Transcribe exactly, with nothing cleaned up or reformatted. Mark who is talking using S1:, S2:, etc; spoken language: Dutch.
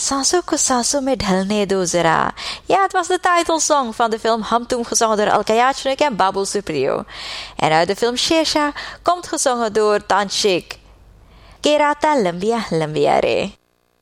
S1: Sasu ko sasu में ढलने दो जरा. Ja, het was de titelsong van de film Hamtum, gezongen door Al Kayachnik en Babul Supriyo. En uit de film Shersha komt gezongen door Tanshik. Kerata lambia lambia re.